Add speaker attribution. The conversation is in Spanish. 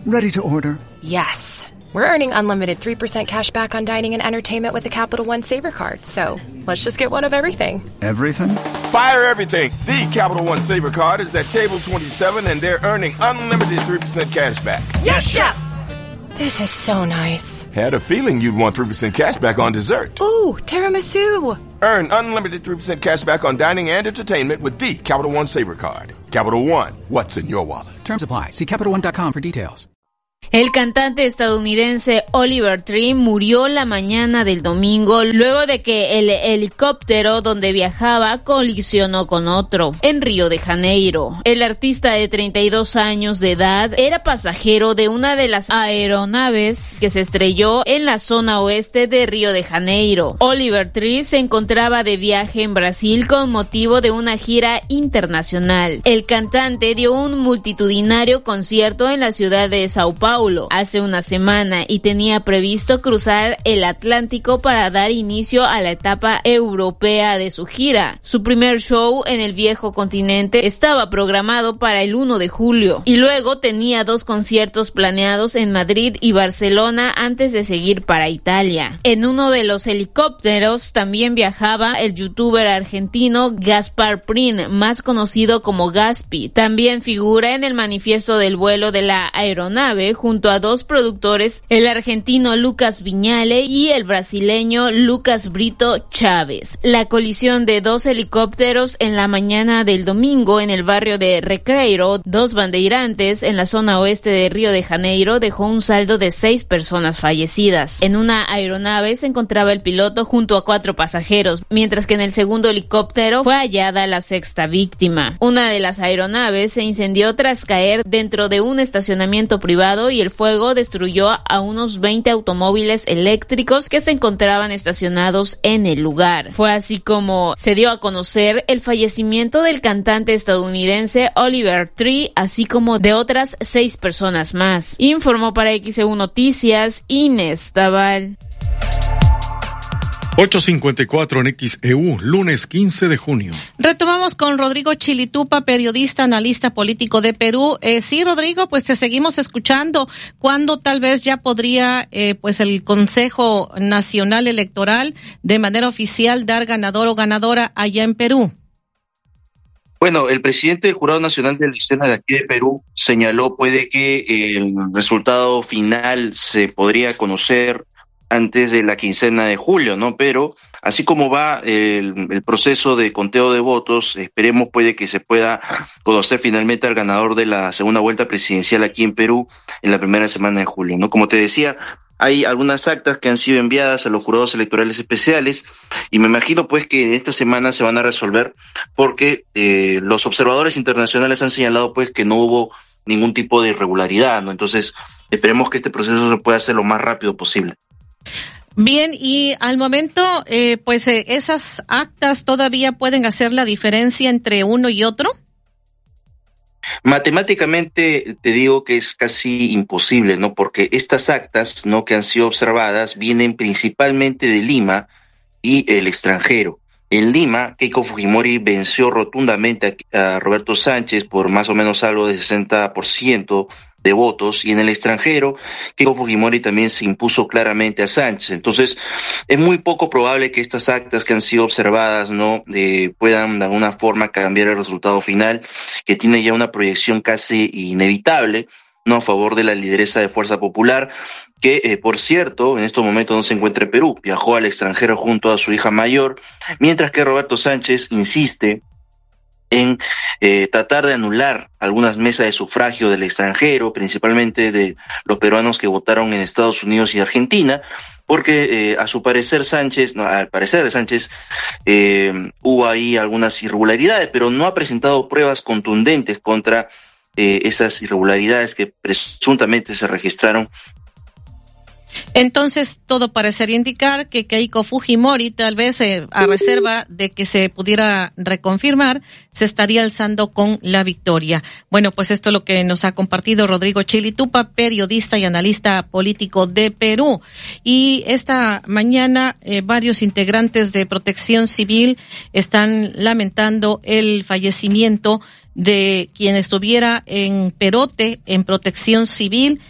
Speaker 1: Ready to order.
Speaker 2: Yes. We're earning unlimited 3% cash back on dining and entertainment with the Capital One Saver Card, so let's just get one of everything.
Speaker 1: Everything?
Speaker 3: Fire everything! The Capital One Saver Card is at table 27 and they're earning unlimited 3% cash back.
Speaker 2: Yes, Chef! This is so nice.
Speaker 3: Had a feeling you'd want 3% cash back on dessert.
Speaker 2: Ooh, tiramisu!
Speaker 3: Earn unlimited 3% cash back on dining and entertainment with the Capital One Saver Card. Capital One, what's in your wallet?
Speaker 4: Terms apply. See CapitalOne.com for details.
Speaker 5: El cantante estadounidense Oliver Tree murió la mañana del domingo luego de que el helicóptero donde viajaba colisionó con otro en Río de Janeiro. El artista de 32 años de edad era pasajero de una de las aeronaves que se estrelló en la zona oeste de Río de Janeiro. Oliver Tree se encontraba de viaje en Brasil con motivo de una gira internacional. El cantante dio un multitudinario concierto en la ciudad de Sao Paulo hace una semana y tenía previsto cruzar el Atlántico para dar inicio a la etapa europea de su gira. Su primer show en el viejo continente estaba programado para el 1 de julio y luego tenía 2 conciertos planeados en Madrid y Barcelona antes de seguir para Italia. En uno de los helicópteros también viajaba el youtuber argentino Gaspar Prin, más conocido como Gaspi. También figura en el manifiesto del vuelo de la aeronave junto a 2 productores, el argentino Lucas Viñale y el brasileño Lucas Brito Chávez. La colisión de 2 helicópteros en la mañana del domingo en el barrio de Recreiro, 2 Bandeirantes, en la zona oeste de Río de Janeiro, dejó un saldo de 6 personas fallecidas. En una aeronave se encontraba el piloto junto a 4 pasajeros, mientras que en el segundo helicóptero fue hallada la 6ª víctima. Una de las aeronaves se incendió tras caer dentro de un estacionamiento privado y el fuego destruyó a unos 20 automóviles eléctricos que se encontraban estacionados en el lugar. Fue así como se dio a conocer el fallecimiento del cantante estadounidense Oliver Tree, así como de otras 6 personas más. Informó para XEU Noticias Inés Tabal.
Speaker 6: 8:54 en XEU, lunes 15 de junio.
Speaker 7: Retomamos con Rodrigo Chilitupa, periodista, analista político de Perú. Sí, Rodrigo, pues te seguimos escuchando. ¿Cuándo tal vez ya podría pues el Consejo Nacional Electoral de manera oficial dar ganador o ganadora allá en Perú?
Speaker 8: Bueno, el presidente del Jurado Nacional de Elecciones de aquí de Perú señaló puede que el resultado final se podría conocer antes de la quincena de julio, ¿no? Pero así como va el proceso de conteo de votos, esperemos puede que se pueda conocer finalmente al ganador de la segunda vuelta presidencial aquí en Perú en la primera semana de julio, ¿no? Como te decía, hay algunas actas que han sido enviadas a los jurados electorales especiales y me imagino pues que esta semana se van a resolver porque los observadores internacionales han señalado pues que no hubo ningún tipo de irregularidad, ¿no? Entonces esperemos que este proceso se pueda hacer lo más rápido posible.
Speaker 7: Bien, y al momento, esas actas todavía pueden hacer la diferencia entre uno y otro.
Speaker 8: Matemáticamente te digo que es casi imposible, ¿no? Porque estas actas, ¿no?, que han sido observadas vienen principalmente de Lima y el extranjero. En Lima, Keiko Fujimori venció rotundamente a Roberto Sánchez por más o menos algo de 60% de votos, y en el extranjero Keiko Fujimori también se impuso claramente a Sánchez. Entonces es muy poco probable que estas actas que han sido observadas no puedan de alguna forma cambiar el resultado final, que tiene ya una proyección casi inevitable, no, a favor de la lideresa de Fuerza Popular, que por cierto en estos momentos no se encuentra en Perú, viajó al extranjero junto a su hija mayor, mientras que Roberto Sánchez insiste en tratar de anular algunas mesas de sufragio del extranjero, principalmente de los peruanos que votaron en Estados Unidos y Argentina, porque al parecer de Sánchez hubo ahí algunas irregularidades, pero no ha presentado pruebas contundentes contra esas irregularidades que presuntamente se registraron.
Speaker 7: Entonces, todo parecería indicar que Keiko Fujimori, tal vez a reserva de que se pudiera reconfirmar, se estaría alzando con la victoria. Bueno, pues esto es lo que nos ha compartido Rodrigo Chilitupa, periodista y analista político de Perú. Y esta mañana varios integrantes de Protección Civil están lamentando el fallecimiento de quien estuviera en Perote, en Protección Civil,